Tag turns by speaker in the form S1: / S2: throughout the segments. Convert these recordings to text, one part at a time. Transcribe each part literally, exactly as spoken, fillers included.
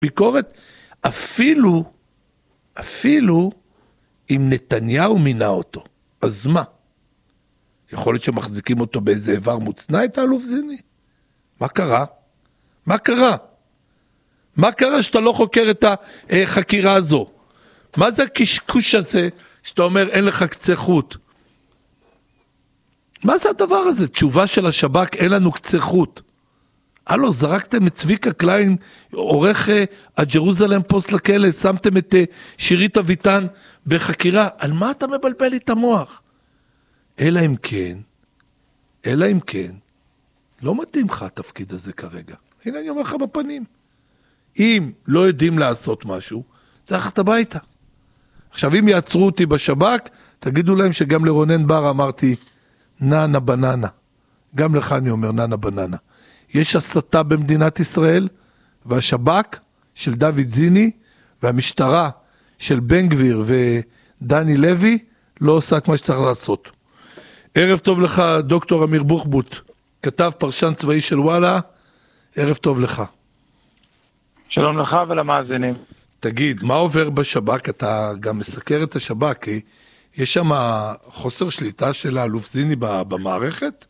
S1: ביקורת, אפילו, אפילו אם נתניהו מינה אותו. אז מה? יכול להיות שמחזיקים אותו באיזה איבר מוצנע את האלוף זיני? מה קרה? מה קרה? מה קרה שאתה לא חוקר את החקירה הזו? מה זה הקשקוש הזה שאתה אומר אין לך קצה חוט? מה זה הדבר הזה? תשובה של השב"כ, אין לנו קצה חוט. הלו, זרקתם את צביקה קליין, עורך הג'רוזלם פוסט לכלא, שמתם את שירית אביטן בחקירה. על מה אתה מבלבל לי את המוח? אלא אם כן, אלא אם כן, לא מתאים לך התפקיד הזה כרגע. הנה אני אומר לך בפנים. אם לא יודעים לעשות משהו, צריך ללכת הביתה. עכשיו אם יעצרו אותי בשב"כ, תגידו להם שגם לרונן בר אמרתי, ננה בננה. גם לך אני אומר ננה בננה. יש הסתה במדינת ישראל, והשב"כ של דוד זיני, והמשטרה של בן גביר ודני לוי, לא עושה את מה שצריך לעשות. ערב טוב לך, דוקטור אמיר בוחבוט, כתב פרשן צבאי של וואלה, ערב טוב לך.
S2: שלום לך ולמאזינים.
S1: תגיד, מה עובר בשב"כ? אתה גם מסקר את השב"כ, יש שם חוסר שליטה של האלוף זיני במערכת?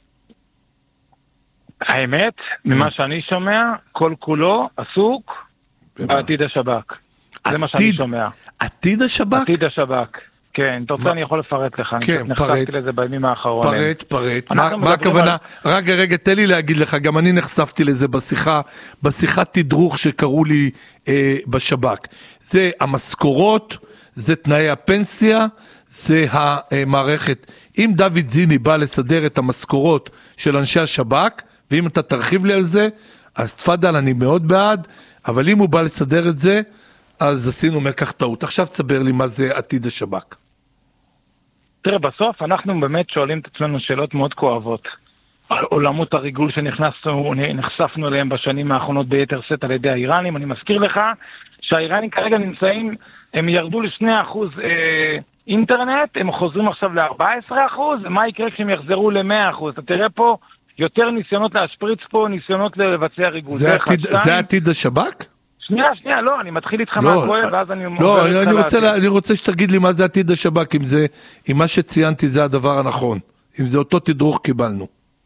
S2: האמת, ממה שאני שומע, כל כולו עסוק בעתיד השב"כ. זה מה שאני שומע.
S1: עתיד השב"כ?
S2: עתיד השב"כ. כן, אתה רוצה אני יכול לפרט לך, אני נחשפתי לזה בימים האחרונים.
S1: פרט, פרט, מה הכוונה? רגע, רגע, תן לי להגיד לך, גם אני נחשפתי לזה בשיחה, בשיחת תדרוך שקראו לי בשב"כ. זה המשכורות, זה תנאי הפנסיה, זה המערכת. אם דוד זיני בא לסדר את המשכורות של אנשי השב"כ, ואם אתה תרחיב לי על זה, אז תפדל, אני מאוד בעד, אבל אם הוא בא לסדר את זה, אז עשינו מקח טעות. עכשיו תסבר לי מה זה עתיד השב"כ.
S2: תראה, בסוף אנחנו באמת שואלים את עצמנו שאלות מאוד כואבות. על עולמות הריגול שנחשפנו נחשפנו אליהם בשנים האחרונות ביתר סט על ידי האיראנים. אני מזכיר לך שהאיראנים כרגע נמצאים, הם ירדו ל-שני אחוז אה, אינטרנט, הם חוזרים עכשיו ל-ארבעה עשר אחוז, ומה יקרה כשהם יחזרו ל-מאה אחוז? אתה תראה פה יותר ניסיונות להשפריץ פה, ניסיונות לבצע ריגול.
S1: זה, עתיד, זה עתיד השב"כ?
S2: שנייה, שנייה, לא, אני מתחיל איתך מהכואב, ואז אני...
S1: לא, אני, אני, רוצה, אני רוצה שתגיד לי מה זה עתיד השב"כ, אם זה, אם מה שציינתי זה הדבר הנכון, אם זה אותו תדרוך קיבלנו.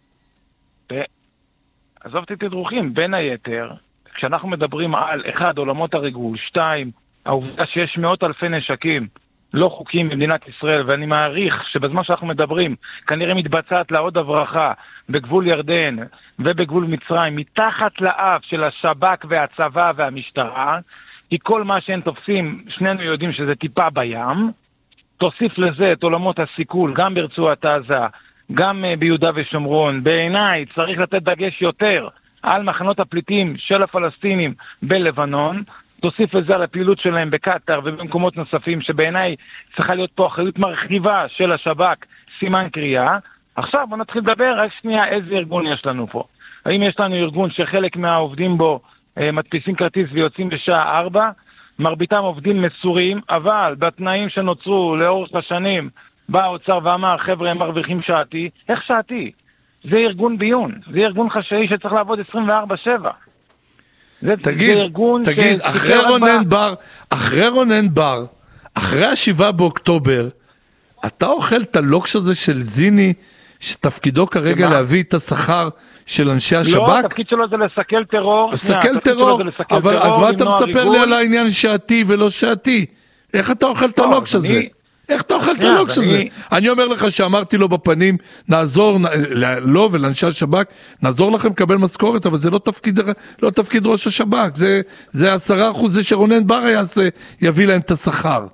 S2: עזובתי תדרוכים, בין היתר, כשאנחנו מדברים על, אחד, עולמות הריגול, שתיים, העובדה שיש מאות אלפי נשקים לא חוקיים במדינת ישראל, ואני מעריך שבזמן שאנחנו מדברים, כנראה מתבצעת לה עוד הברחה בגבול ירדן ובגבול מצרים, מתחת לאף של השב"כ והצבא והמשטרה, כי כל מה שהם תופסים, שנינו יודעים שזה טיפה בים, תוסיף לזה את עולמות הסיכול, גם ברצועת עזה, גם ביהודה ושומרון. בעיניי צריך לתת דגש יותר על מחנות הפליטים של הפלסטינים בלבנון, תוסיף לזה על הפעילות שלהם בקטר ובמקומות נוספים, שבעיניי צריכה להיות פה אחריות מרחיבה של השב"כ, סימן קריאה. עכשיו בוא נתחיל לדבר רק שנייה איזה ארגון יש לנו פה. האם יש לנו ארגון שחלק מהעובדים בו אה, מדפיסים כרטיס ויוצאים בשעה ארבע, מרביתם עובדים מסורים, אבל בתנאים שנוצרו לאורך השנים בא האוצר ואמר, חבר'ה הם מרוויחים שעתי. איך שעתי? זה ארגון ביון, זה ארגון חשאי שצריך לעבוד עשרים וארבע שבע. זה,
S1: תגיד,
S2: זה ארגון
S1: תגיד, אחרי רונן בר, אחרי רונן בר, אחרי השבעה באוקטובר, אתה אוכל את הלוקש הזה של זיני, שתפקידו כרגע להביא את השכר של אנשי השב"כ?
S2: לא, התפקיד שלו זה לסכל טרור.
S1: לסכל טרור, אבל אז מה אתה מספר לי על העניין שעתי ולא שעתי? איך אתה אוכל את הלוקש הזה? איך אתה אוכל את הלוקש הזה? אני אומר לך שאמרתי לו בפנים, נעזור לו ולאנשי השב"כ, נעזור לכם לקבל משכורת, אבל זה לא תפקיד ראש השב"כ, זה עשרה אחוז זה שרונן בר יביא להם את השכר.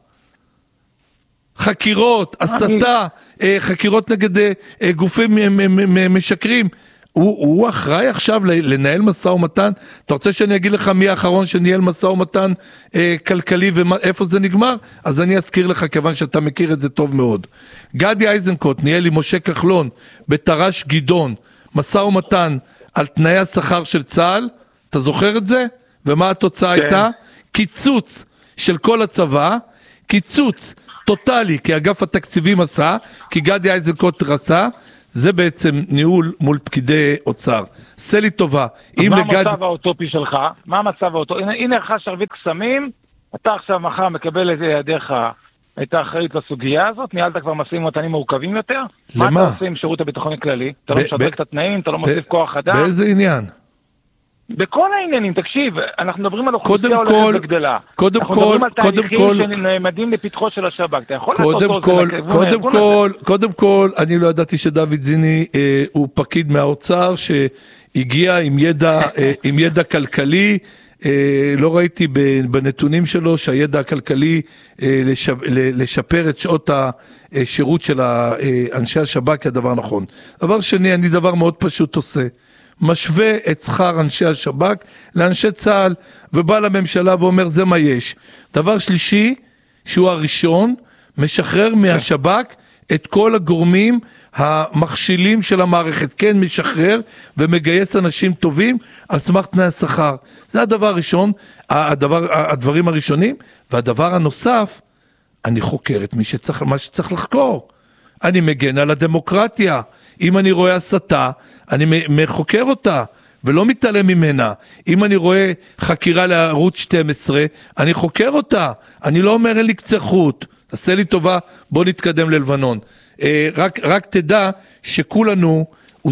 S1: חקירות, הסתה, חקירות נגד גופים משקרים, הוא אחראי עכשיו לנהל מסע ומתן. אתה רוצה שאני אגיד לך מי האחרון שניהל מסע ומתן כלכלי ואיפה זה נגמר? אז אני אזכיר לך, כיוון שאתה מכיר את זה טוב מאוד. גדי איזנקוט ניהל עם משה כחלון בתר"ש גדעון מסע ומתן על תנאי השכר של צה"ל. אתה זוכר את זה? ומה התוצאה הייתה? קיצוץ של כל הצבא, קיצוץ טוטלי, כי אגף התקציבים עשה, כי גדי איזנקוט רצה, זה בעצם ניהול מול פקידי אוצר. עשה לי טובה.
S2: מה
S1: לגד...
S2: המצב האוטופי שלך? מה המצב האוטופי? הנה, הנה לך שרביט קסמים, אתה עכשיו מחר מקבל את ידיך את האחריות לסוגיה הזאת, ניהלת כבר משאים ומתנים מורכבים יותר?
S1: למה?
S2: מה אתה עושה עם שירות הביטחון הכללי? אתה לא משדרג את התנאים, אתה לא מוסיף כוח אדם?
S1: באיזה עניין?
S2: בכל העניינים, תקשיב, אנחנו מדברים על אוכלוסייה
S1: קודם כל,
S2: הולכת וגדלה.
S1: קודם
S2: אנחנו
S1: כל,
S2: מדברים על
S1: קודם
S2: תהליכים
S1: כל,
S2: שנעמדים לפתחו של השב"כ. אתה יכול
S1: קודם
S2: לעשות
S1: כל,
S2: את זה לכיוון
S1: קודם
S2: הארגון
S1: כל,
S2: הזה?
S1: קודם כל, אני לא ידעתי שדוד זיני אה, הוא פקיד מהאוצר שהגיע עם ידע, אה, עם ידע כלכלי. אה, לא ראיתי בנתונים שלו שהידע הכלכלי אה, לשפ, לשפר את שעות השירות של אנשי השב"כ כדבר נכון. דבר שני, אני דבר מאוד פשוט עושה. משווה את שכר אנשי השב"כ לאנשי צה"ל, ובא לממשלה ואומר זה מה יש. דבר שלישי, שהוא הראשון, משחרר מהשב"כ את כל הגורמים המכשילים של המערכת. כן, משחרר ומגייס אנשים טובים על סמך תנאי השכר. זה הדבר הראשון, הדבר, הדברים הראשונים. והדבר הנוסף, אני חוקר את מי שצריך, מה שצריך לחקור. אני מגן על הדמוקרטיה. אם אני רואה הסתה, אני מחוקר אותה, ולא מתעלם ממנה. אם אני רואה חקירה לערוץ שתים עשרה, אני חוקר אותה. אני לא אומר אין לי קצה חוט. תעשה לי טובה, בוא נתקדם ללבנון. רק, רק תדע שכולנו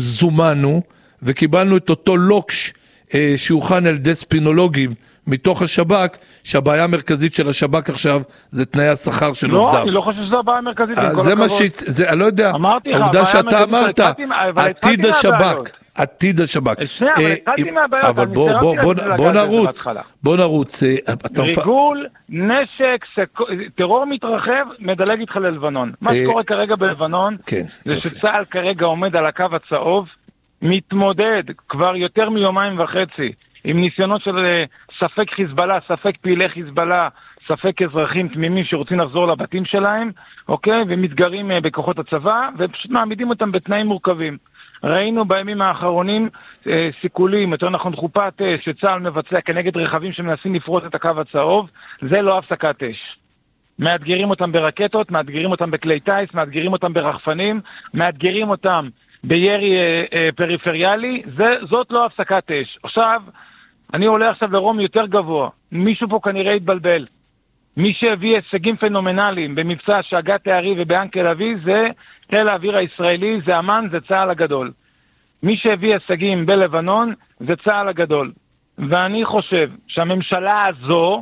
S1: זומנו, וקיבלנו את אותו לוקש שהוכן על ידי ספינולוגים מתוך השב"כ, שהבעיה המרכזית של השב"כ עכשיו זה תנאי השכר של עובדיו.
S2: לא, אני לא חושב שזו הבעיה המרכזית.
S1: זה מה ש... זה, אני לא יודע, העובדה שאתה אמרת, עתיד השב"כ, עתיד השב"כ.
S2: שנייה, אבל התחלתי מהבעיות,
S1: אבל בוא נרוץ, בוא נרוץ.
S2: ריגול, נשק, טרור מתרחב, מדלג איתך ללבנון. מה שקורה כרגע בלבנון, זה שצה"ל כרגע עומד על הקו הצהוב, מתמודד כבר יותר מיומיים וחצי עם ניסיונות של ספק חיזבאללה, ספק פעילי חיזבאללה, ספק אזרחים תמימים שרוצים לחזור לבתים שלהם, אוקיי? ומתגרים בכוחות הצבא, ופשוט מעמידים אותם בתנאים מורכבים. ראינו בימים האחרונים אה, סיכולים, יותר נכון חופת אש, שצה"ל מבצע כנגד רכבים שמנסים לפרוץ את הקו הצהוב, זה לא הפסקת אש. מאתגרים אותם ברקטות, מאתגרים אותם בכלי טייס, מאתגרים אותם ברחפנים, מאתגרים אותם בירי אה, אה, פריפריאלי, זה, זאת לא הפסקת אש. עכשיו, אני עולה עכשיו לרום יותר גבוה, מישהו פה כנראה התבלבל. מי שהביא הישגים פנומנליים במבצע שגת הערי ובאנקל אביב זה חיל האוויר הישראלי, זה אמן, זה צה"ל הגדול. מי שהביא הישגים בלבנון זה צה"ל הגדול. ואני חושב שהממשלה הזו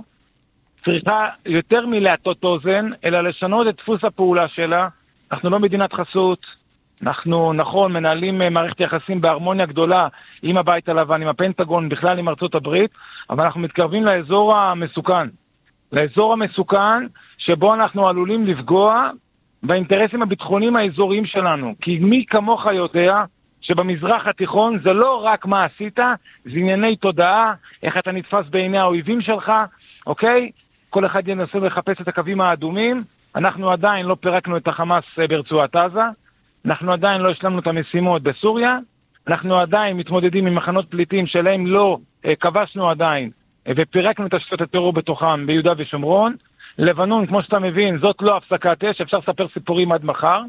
S2: צריכה יותר מלהטות אוזן, אלא לשנות את דפוס הפעולה שלה. אנחנו לא מדינת חסות, אנחנו נכון מנהלים מערכת יחסים בהרמוניה גדולה עם הבית הלבן, עם הפנטגון, בכלל עם ארצות הברית, אבל אנחנו מתקרבים לאזור המסוכן. לאזור המסוכן שבו אנחנו עלולים לפגוע באינטרסים הביטחוניים האזוריים שלנו. כי מי כמוך יודע שבמזרח התיכון זה לא רק מה עשית, זה ענייני תודעה, איך אתה נתפס בעיני האויבים שלך, אוקיי? כל אחד ינסה לחפש את הקווים האדומים. אנחנו עדיין לא פירקנו את החמאס ברצועת עזה, אנחנו עדיין לא השלמנו את המשימות בסוריה, אנחנו עדיין מתמודדים עם מחנות פליטים שלהם לא אה, כבשנו עדיין, ופירקנו את השפט הטרור בתוכם ביהודה ושומרון. לבנון, כמו שאתה מבין, זאת לא הפסקת אש, אפשר לספר סיפורים עד מחר.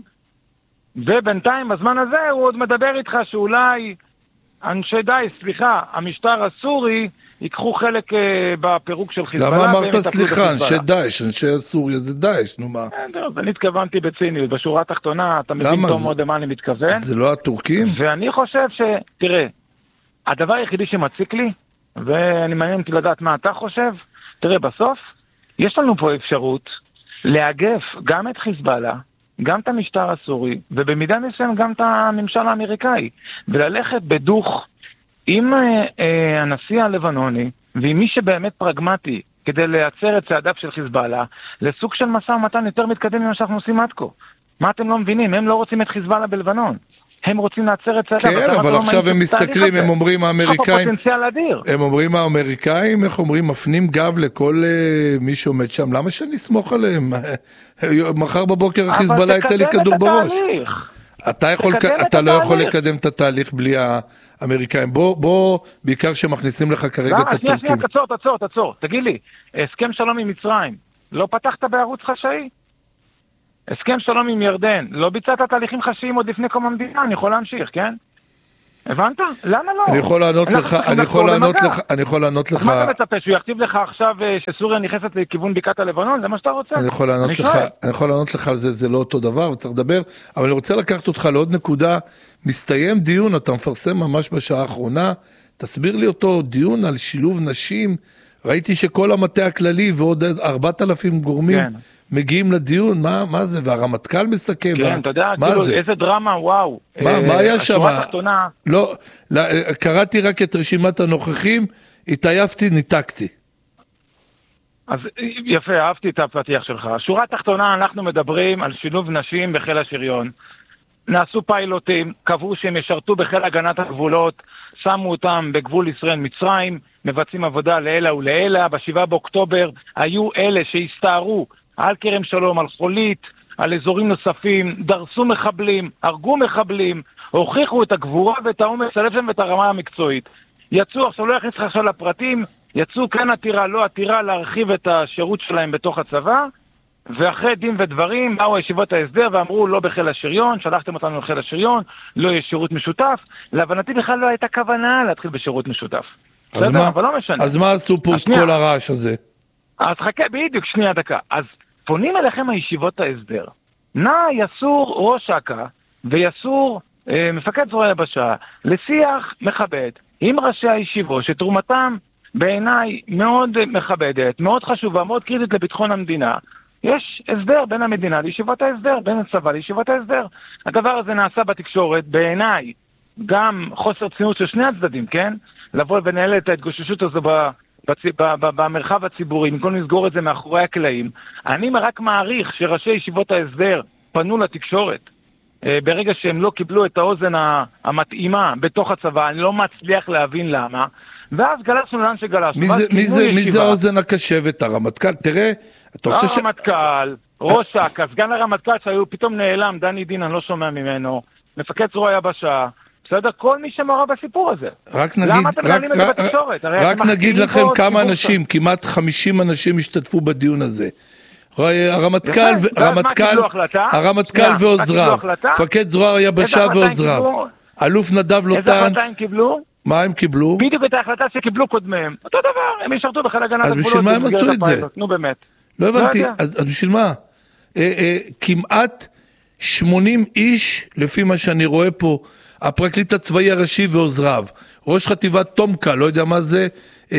S2: ובינתיים, בזמן הזה, הוא עוד מדבר איתך שאולי אנשי דאעש, סליחה, המשטר הסורי, ייקחו חלק uh, בפירוק של חיזבאללה.
S1: למה אמרת סליחה, אנשי דאעש, אנשי סוריה זה דאעש, נו מה?
S2: אני התכוונתי בציניות, בשורה התחתונה, אתה מבין טוב מאוד למה אני מתכוון.
S1: זה לא הטורקים?
S2: ואני חושב ש... תראה, הדבר היחידי שמציק לי, ואני מעניין אותי לדעת מה אתה חושב, תראה, בסוף, יש לנו פה אפשרות לאגף גם את חיזבאללה, גם את המשטר הסורי, ובמידה מסוים גם את הממשל האמריקאי, וללכת בדוך עם אה, אה, הנשיא הלבנוני, ועם מי שבאמת פרגמטי, כדי לייצר את צעדיו של חיזבאללה, לסוג של משא ומתן יותר מתקדם ממה שאנחנו עושים עד כה. מה אתם לא מבינים? הם לא רוצים את חיזבאללה בלבנון. הם רוצים לעצר את צעדיו.
S1: כן, אבל עכשיו הם מסתכלים, הם אומרים האמריקאים,
S2: הם
S1: אומרים האמריקאים, איך אומרים, מפנים גב לכל מי שעומד שם, למה שנסמוך עליהם? מחר בבוקר החיזבאללה ייתן לי כדור בראש. אתה יכול, אתה לא יכול לקדם את התהליך בלי האמריקאים. בוא, בוא, בעיקר שמכניסים לך כרגע את הטורקים.
S2: שנייה, שנייה, תעצור, תעצור, תעצור. תגיד לי, הסכם שלום עם מצרים, לא פתחת בערוץ חשאי? הסכם שלום עם ירדן, לא ביצעת תהליכים חשאיים עוד לפני קום המדינה, אני יכול להמשיך, כן? הבנת? למה לא?
S1: אני יכול לענות לך, אני יכול לענות לך, אני יכול לענות לך.
S2: מה אתה מצפה, שהוא יכתיב לך עכשיו שסוריה נכנסת לכיוון בקעת הלבנון? זה מה שאתה רוצה?
S1: אני יכול לענות לך, אני יכול לענות לך על זה, זה לא אותו דבר, וצריך לדבר, אבל אני רוצה לקחת אותך לעוד נקודה, מסתיים דיון, אתה מפרסם ממש בשעה האחרונה, תסביר לי אותו דיון על שילוב נשים, ראיתי שכל המטה הכללי ועוד ארבעת אלפים גורמים כן. מגיעים לדיון, מה, מה זה? והרמטכ"ל מסכם,
S2: כן,
S1: מה,
S2: אתה יודע,
S1: מה
S2: כאילו,
S1: זה?
S2: איזה דרמה, וואו.
S1: מה,
S2: אה,
S1: מה היה שם?
S2: התחתונה...
S1: לא, לא, קראתי רק את רשימת הנוכחים, התעייפתי, ניתקתי.
S2: אז יפה, אהבתי את הפתיח שלך. שורה התחתונה, אנחנו מדברים על שילוב נשים בחיל השריון. נעשו פיילוטים, קבעו שהם ישרתו בחיל הגנת הגבולות, שמו אותם בגבול ישראל-מצרים, מבצעים עבודה לאלה ולאלה. בשבעה באוקטובר היו אלה שהסתערו על כרם שלום, על חולית, על אזורים נוספים, דרסו מחבלים, הרגו מחבלים, הוכיחו את הגבורה ואת האומץ הלב ואת הרמה המקצועית. יצאו, עכשיו לא יכניס לך עכשיו לפרטים, יצאו כאן עתירה, לא עתירה, להרחיב את השירות שלהם בתוך הצבא, ואחרי דין ודברים באו ישיבות ההסדר ואמרו לא בחיל השריון, שלחתם אותנו לחיל השריון, לא יש שירות משותף. להבנתי בכלל לא הייתה כוונה להתחיל בשירות משותף.
S1: אז מה, לא אז מה עשו פה את כל הרעש הזה?
S2: אז חכה, בדיוק, שנייה דקה. אז פונים אליכם הישיבות ההסדר. נא יסור ראש אכ"א ויסור אה, מפקד זרוע היבשה לשיח מכבד עם ראשי הישיבות, שתרומתם בעיניי מאוד מכבדת, מאוד חשובה, מאוד קריטית לביטחון המדינה. יש הסדר בין המדינה לישיבות ההסדר, בין הצבא לישיבות ההסדר. הדבר הזה נעשה בתקשורת, בעיניי, גם חוסר צניעות של שני הצדדים, כן? לבוא ונהל את ההתגוששות הזו ב... במרחב הציבורי, במקום לסגור את זה מאחורי הקלעים. אני רק מעריך שראשי ישיבות ההסדר פנו לתקשורת, ברגע שהם לא קיבלו את האוזן המתאימה בתוך הצבא, אני לא מצליח להבין למה, ואז גלשנו לאן שגלשנו.
S1: מי זה, מי זה, מי זה האוזן הקשבת? הרמטכ"ל? תראה, אתה רוצה ש...
S2: הרמטכ"ל, ראש אכ"א, סגן הרמטכ"ל שהיו פתאום נעלם, דני דין, אני לא שומע ממנו, מפקד זרוע היבשה, בסדר? כל מי שמעורב בסיפור הזה.
S1: רק נגיד,
S2: למה אתם מנהלים את זה בתקשורת?
S1: רק נגיד לכם כמה אנשים, כמעט חמישים אנשים השתתפו בדיון הזה. הרמטכ"ל, הרמטכ"ל, הרמטכ"ל ועוזריו, מפקד זרוע היבשה ועוזריו, אלוף נדב לוטן.
S2: איזה החלטה הם קיבלו?
S1: מה הם קיבלו?
S2: בדיוק את ההחלטה שקיבלו קודמיהם. אותו דבר, הם ישרתו בחיל הגנת הגבולות.
S1: אז בשביל מה הם עשו את זה?
S2: נו באמת.
S1: לא הבנתי, אז בשביל מה? כמעט שמונים איש, לפי מה שאני רואה פה, הפרקליט הצבאי הראשי ועוזריו, ראש חטיבת תומקה, לא יודע מה זה,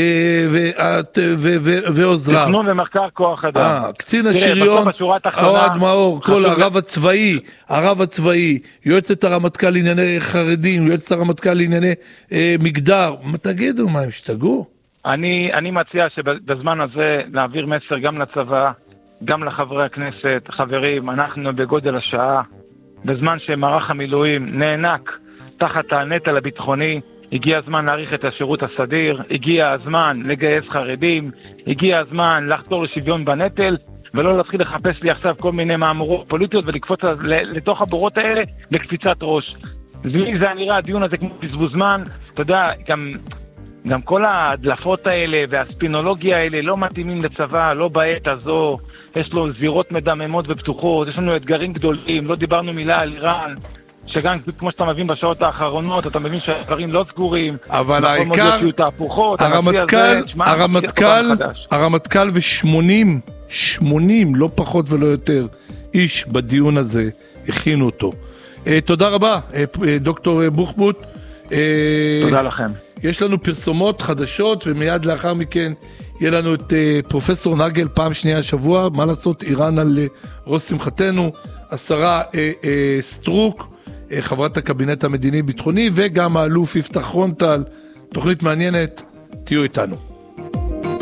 S1: ועוזריו.
S2: תכנון ומחקר כוח אדם.
S1: קצין השריון, אוהד מאור, כל הרב הצבאי, הרב הצבאי, יועצת הרמטכ"ל לענייני חרדים, יועצת הרמטכ"ל לענייני מגדר. מה תגידו, מה הם השתגעו?
S2: אני מציע שבזמן הזה נעביר מסר גם לצבא, גם לחברי הכנסת. חברים, אנחנו בגודל השעה, בזמן שמערך המילואים נאנק תחת הנטל הביטחוני, הגיע הזמן להאריך את השירות הסדיר, הגיע הזמן לגייס חרדים, הגיע הזמן לחתור לשוויון בנטל, ולא להתחיל לחפש לי עכשיו כל מיני מאמרות פוליטיות ולקפוץ לתוך הבורות האלה בקפיצת ראש. זה נראה הדיון הזה כמו בזבוז זמן. אתה יודע, גם, גם כל ההדלפות האלה והספינולוגיה האלה לא מתאימים לצבא, לא בעת הזו. יש לו זירות מדממות ופתוחות, יש לנו אתגרים גדולים, לא דיברנו מילה על איראן, שגם כמו שאתה מבין בשעות האחרונות, אתה מבין שהדברים לא סגורים,
S1: אבל העיקר, הרמטכ"ל, הרמטכ"ל, הרמטכ"ל ושמונים, שמונים, לא פחות ולא יותר, איש בדיון הזה, הכינו אותו. תודה רבה, דוקטור בוחבוט.
S2: תודה לכם.
S1: יש לנו פרסומות חדשות, ומיד לאחר מכן יהיה לנו את פרופסור נגל פעם שנייה השבוע, מה לעשות, איראן על ראש שמחתנו, השרה סטרוק, חברת הקבינט המדיני ביטחוני, וגם האלוף יפתח רונטל, תוכנית מעניינת, תהיו איתנו.